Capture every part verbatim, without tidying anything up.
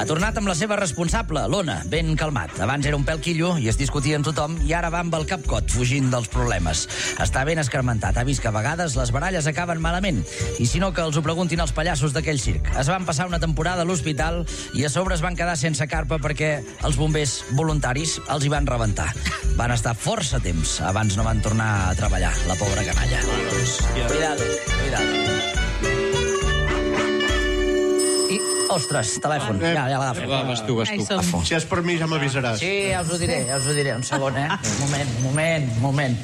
tornat amb la seva responsable, l'Ona, ben calmat. Abans era un pèl quillo i es discutia amb tothom i ara va amb el capcot, fugint dels problemes. Està ben escarmentat. Ha vist que a vegades les baralles acaben malament. I si no, que els ho preguntin els pallassos d'aquell circ. Es van passar una temporada a l'hospital i a sobre es van quedar sense carpa perquè els bombers voluntaris els hi van rebentar. Van estar força temps abans no van tornar a treballar, la pobra canalla. Cuidado, cuidado. I, ostres, telèfon. Ja, ja l'agafo. Va, vas tu, vas tu. Si és per mi, ja m'avisaràs. Sí, ja us ho diré, ja us ho diré. Un segon, eh? Un moment, un moment, un moment.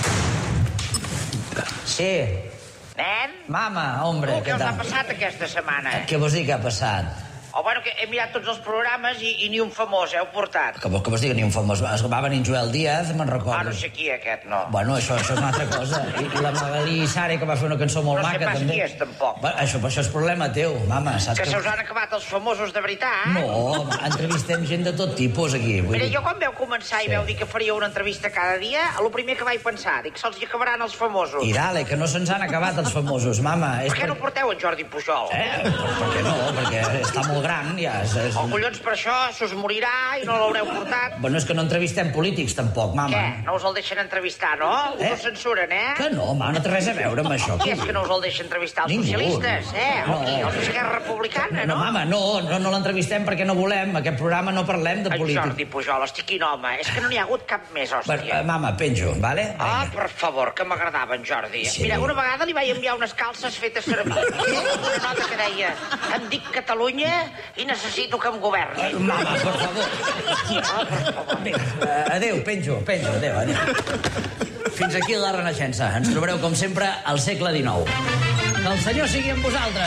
Sí. Nen? Mama, hombre, Oh, què què us ha tal? passat aquesta setmana? Què vols dir que ha passat? Oh, bueno, que he mirat tots els programes i, i ni un famós heu portat. Que vols, que vols dir que ni un famós... Es va venir en Joel Díaz, me'n recordo. Ah, no sé qui, aquest, no. Bueno, això, això és una altra cosa. I, i la Magalí Sare, que va fer una cançó molt No sé maca, pas també. qui és, tampoc. Va, això, això és problema teu, mama, saps Que se us han acabat els famosos de veritat? No, home, entrevistem gent de tot tipus aquí. Vull Mira, dir... jo quan veu començar Sí. i veu dir que faria una entrevista cada dia, el primer que vaig pensar, dic, se'ls hi acabaran els famosos. I dale, que no se'ns han acabat els famosos, mama. És Per què no porteu en Jordi Pujol? Eh, per, per què no? Perquè està molt gran, ja. És, és... O collons, per això s'us morirà i no l'haureu portat. Bueno, és que no entrevistem polítics, tampoc, mama. Què? No us el deixen entrevistar, no? Us Eh? ho censuren, eh? Que no, mama, no té res a veure amb això. Qui és que no us el deixa entrevistar? Els Ningú. socialistes, eh? No. O qui? Els d'Esquerra Republicana, No, no? mama, no, no, no l'entrevistem perquè no volem. Aquest programa no parlem de En política. Jordi Pujol, estic quin home. És que no n'hi ha hagut cap més, Bueno, hòstia. eh, mama, penjo, vale? Ah, Vinga. per favor, que m'agradava en Jordi. Sí. Mira, una vegada li vaig enviar unes calces fetes servir. Una nota que deia, em dic Catalunya i necessito que em governi. Mama, per favor. Ah, per favor. Vinga, eh, adéu, penjo, penjo, adéu, adéu. Fins aquí la Renaixença. Ens trobareu, com sempre, al segle dinou. Que el Senyor sigui amb vosaltres.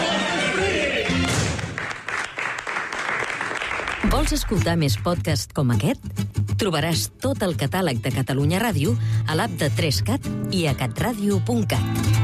Vols escoltar més podcasts com aquest? Trobaràs tot el catàleg de Catalunya Ràdio a l'app de tres cat i a catradio punt cat.